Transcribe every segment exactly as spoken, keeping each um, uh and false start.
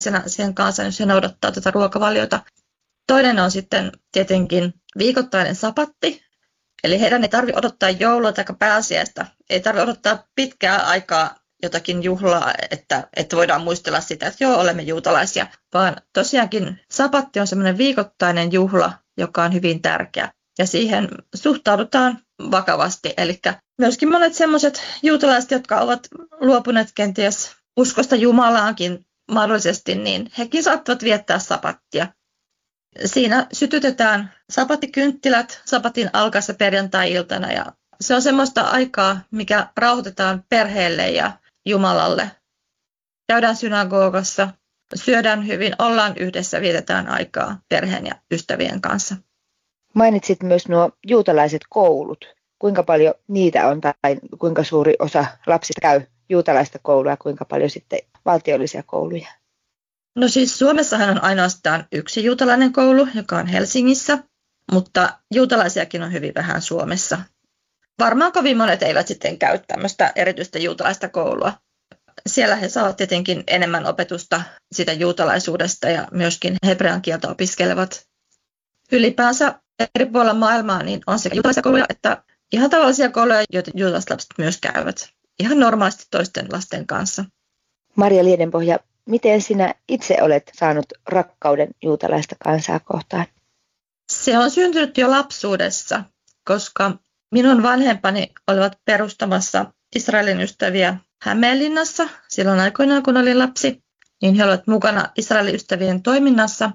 sen kanssa, jos he noudattaa tätä ruokavaliota. Toinen on sitten tietenkin viikoittainen sapatti. Eli heidän ei tarvitse odottaa joulua tai pääsiäistä. Ei tarvitse odottaa pitkää aikaa jotakin juhlaa, että, että voidaan muistella sitä, että joo, olemme juutalaisia. Vaan tosiaankin sapatti on semmoinen viikoittainen juhla, joka on hyvin tärkeä. Ja siihen suhtaudutaan vakavasti. Eli myöskin monet semmoiset juutalaiset, jotka ovat luopuneet kenties uskosta Jumalaankin mahdollisesti, niin hekin saattavat viettää sapattia. Siinä sytytetään sapattikynttilät sapatin alkaessa perjantai-iltana ja se on semmoista aikaa, mikä rauhoitetaan perheelle ja Jumalalle. Käydään synagogassa, syödään hyvin, ollaan yhdessä, vietetään aikaa perheen ja ystävien kanssa. Mainitsit myös nuo juutalaiset koulut. Kuinka paljon niitä on tai kuinka suuri osa lapsista käy juutalaista koulua ja kuinka paljon sitten valtiollisia kouluja? No siis Suomessahan on ainoastaan yksi juutalainen koulu, joka on Helsingissä, mutta juutalaisiakin on hyvin vähän Suomessa. Varmaan kovin monet eivät sitten käy tämmöistä erityistä juutalaista koulua. Siellä he saavat tietenkin enemmän opetusta sitä juutalaisuudesta ja myöskin hebrean kieltä opiskelevat. Ylipäänsä eri puolilla maailmaa niin on sekä juutalaisia kouluja että ihan tavallisia kouluja, joita juutalaiset lapset myös käyvät. Ihan normaalisti toisten lasten kanssa. Maria Liedenpohja, miten sinä itse olet saanut rakkauden juutalaista kansaa kohtaan? Se on syntynyt jo lapsuudessa, koska minun vanhempani olivat perustamassa Israelin ystäviä Hämeenlinnassa silloin aikoinaan, kun olin lapsi. Niin he olivat mukana Israelin ystävien toiminnassa.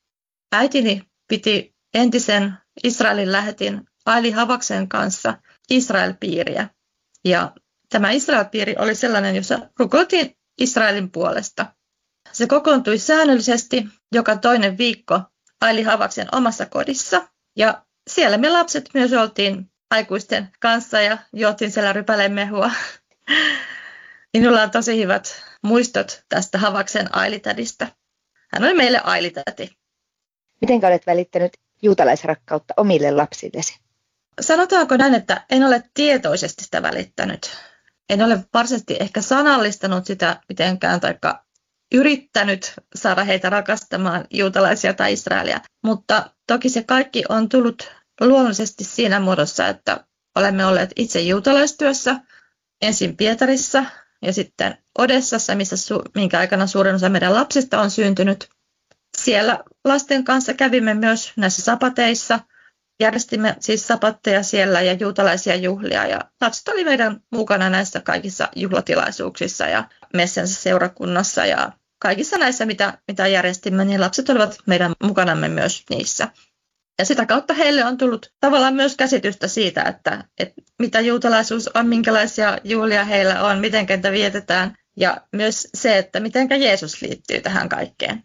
Äitini piti entisen Israelin lähetin Aili Havaksen kanssa Israel-piiriä. Ja tämä Israel-piiri oli sellainen, jossa rukoiltiin Israelin puolesta. Se kokoontui säännöllisesti joka toinen viikko Aili Havaksen omassa kodissa. Ja siellä me lapset myös oltiin aikuisten kanssa ja juotiin siellä rypäleen mehua. Minulla on tosi hyvät muistot tästä Havaksen Ailitädistä. Hän oli meille Ailitäti. Miten olet välittänyt juutalaisrakkautta omille lapsillesi? Sanotaanko näin, että en ole tietoisesti sitä välittänyt. En ole varsinaisesti ehkä sanallistanut sitä mitenkään tai yrittänyt saada heitä rakastamaan juutalaisia tai Israelia. Mutta toki se kaikki on tullut luonnollisesti siinä muodossa, että olemme olleet itse juutalaistyössä ensin Pietarissa ja sitten Odessassa, missä su- minkä aikana suurin osa meidän lapsista on syntynyt. Siellä lasten kanssa kävimme myös näissä sapateissa. Järjestimme siis sapatteja siellä ja juutalaisia juhlia ja lapset oli meidän mukana näissä kaikissa juhlatilaisuuksissa ja messensä seurakunnassa ja kaikissa näissä, mitä, mitä järjestimme, niin lapset olivat meidän mukanamme myös niissä. Ja sitä kautta heille on tullut tavallaan myös käsitystä siitä, että, että mitä juutalaisuus on, minkälaisia juhlia heillä on, miten niitä vietetään ja myös se, että miten Jeesus liittyy tähän kaikkeen.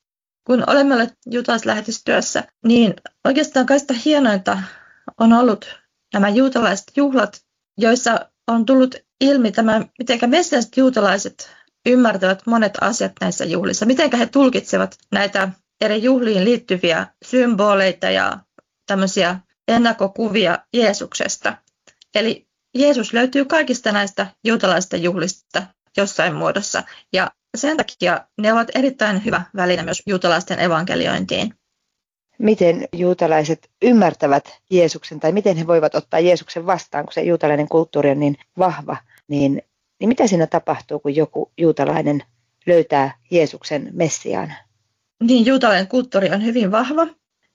Kun olemme olleet juutalaislähetystyössä, niin oikeastaan kaikista hienointa on ollut nämä juutalaiset juhlat, joissa on tullut ilmi tämä, miten messilaiset juutalaiset ymmärtävät monet asiat näissä juhlissa, miten he tulkitsevat näitä eri juhliin liittyviä symboleita ja tämmöisiä ennakkokuvia Jeesuksesta. Eli Jeesus löytyy kaikista näistä juutalaisista juhlista jossain muodossa ja sen takia ne ovat erittäin hyvä väline myös juutalaisten evankeliointiin. Miten juutalaiset ymmärtävät Jeesuksen tai miten he voivat ottaa Jeesuksen vastaan, kun se juutalainen kulttuuri on niin vahva, niin, niin mitä siinä tapahtuu, kun joku juutalainen löytää Jeesuksen Messiaan? Niin, juutalainen kulttuuri on hyvin vahva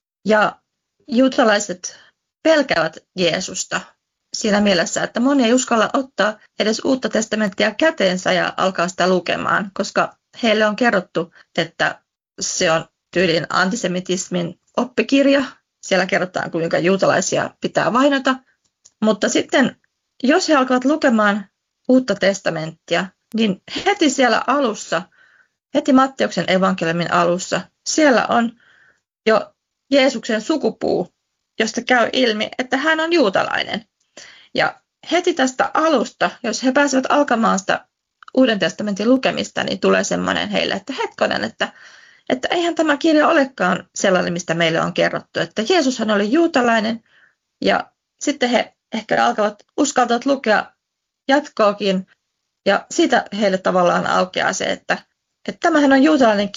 ja juutalaiset pelkäävät Jeesusta siinä mielessä, että moni ei uskalla ottaa edes uutta testamenttia käteensä ja alkaa sitä lukemaan, koska heille on kerrottu, että se on tyylin antisemitismin oppikirja. Siellä kerrotaan, kuinka juutalaisia pitää vainota. Mutta sitten, jos he alkavat lukemaan uutta testamenttia, niin heti siellä alussa, heti Matteuksen evankeliumin alussa, siellä on jo Jeesuksen sukupuu, josta käy ilmi, että hän on juutalainen. Ja heti tästä alusta, jos he pääsevät alkamaan sitä Uuden testamentin lukemista, niin tulee semmoinen heille, että hetkonen, että, että eihän tämä kirja olekaan sellainen, mistä meille on kerrottu, että Jeesushan oli juutalainen ja sitten he ehkä alkavat uskaltavat lukea jatkoakin ja siitä heille tavallaan aukeaa se, että, että tämähän on juutalainen